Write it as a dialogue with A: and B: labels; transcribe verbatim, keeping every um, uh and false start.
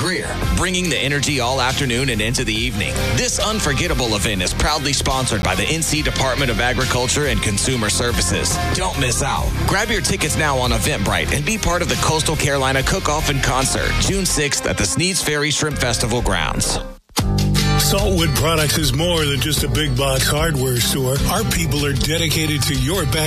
A: Greer, bringing the energy all afternoon and into the evening. This unforgettable event is proudly sponsored by the N C Department of Agriculture and Consumer Services. Don't miss out. Grab your tickets now on Eventbrite and be part of the Coastal Carolina Cook-Off and Concert, June sixth at the Sneads Ferry Shrimp Festival grounds.
B: Saltwood Products is more than just a big box hardware store. Our people are dedicated to your back